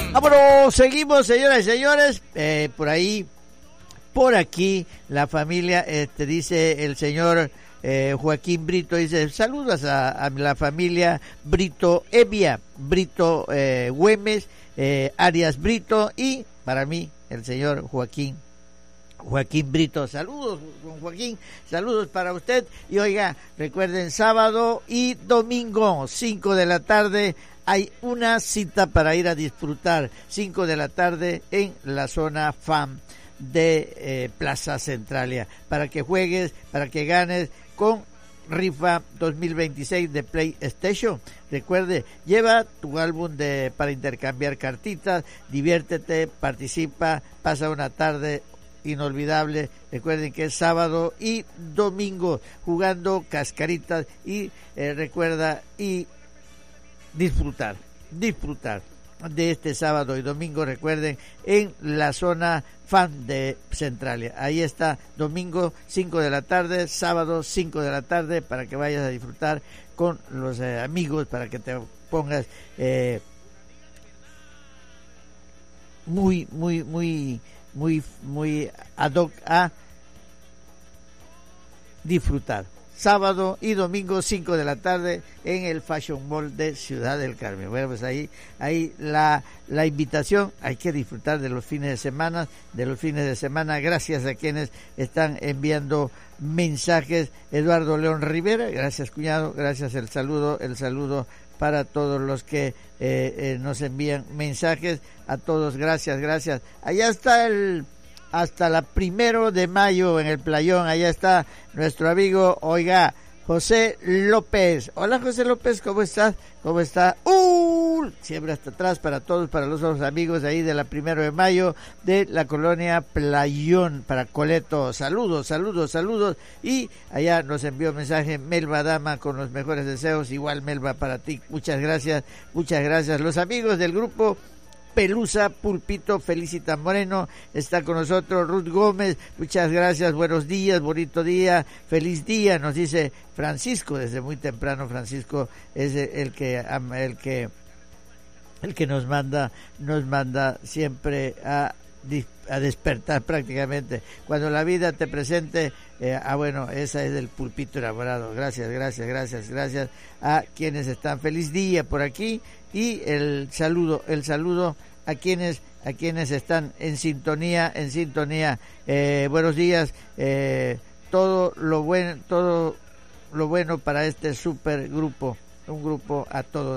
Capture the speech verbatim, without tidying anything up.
Vámonos, seguimos, señoras y señores. Eh, por ahí, por aquí, la familia, este, dice el señor eh, Joaquín Brito, dice, saludos a, a la familia Brito Evia, Brito eh, Güemes, eh, Arias Brito y para mí, el señor Joaquín Joaquín Brito. Saludos, don Joaquín, saludos para usted. Y oiga, recuerden, sábado y domingo, cinco de la tarde, hay una cita para ir a disfrutar, cinco de la tarde en la zona F A M de eh, Plaza Centralia, para que juegues, para que ganes con rifa dos mil veintiséis de PlayStation. Recuerde, lleva tu álbum de para intercambiar cartitas, diviértete, participa, pasa una tarde inolvidable. Recuerden que es sábado y domingo jugando cascaritas y eh, recuerda y disfrutar, disfrutar de este sábado y domingo, recuerden, en la zona F A M de Centralia. Ahí está, domingo cinco de la tarde, sábado cinco de la tarde, para que vayas a disfrutar con los eh, amigos, para que te pongas eh, muy, muy, muy, muy, muy ad hoc a disfrutar. Sábado y domingo cinco de la tarde en el Fashion Mall de Ciudad del Carmen. Bueno, pues ahí ahí la la invitación, hay que disfrutar de los fines de semana, de los fines de semana, gracias a quienes están enviando mensajes. Eduardo León Rivera, gracias cuñado, gracias, el saludo, el saludo para todos los que eh, eh, nos envían mensajes, a todos, gracias, gracias. Allá está el hasta la primero de mayo en el Playón, allá está nuestro amigo, oiga, José López. Hola José López, ¿cómo estás? ¿Cómo está? ¡Uh! Siempre hasta atrás para todos, para los otros amigos ahí de la primero de mayo de la colonia Playón, para Coleto. Saludos, saludos, saludos. Y allá nos envió mensaje Melba Dama con los mejores deseos. Igual Melba para ti. Muchas gracias, muchas gracias. Los amigos del grupo Pelusa Pulpito, Felicita Moreno está con nosotros, Ruth Gómez, muchas gracias, buenos días, bonito día, feliz día, nos dice Francisco, desde muy temprano. Francisco es el que el que el que nos manda nos manda siempre a a despertar prácticamente cuando la vida te presente. Eh, ah bueno, esa es del Pulpito enamorado. Gracias, gracias, gracias, gracias a quienes están. Feliz día por aquí y el saludo, el saludo a quienes a quienes están en sintonía, en sintonía. Eh, buenos días, eh, todo lo bueno, todo lo bueno para este super grupo, un grupo a todo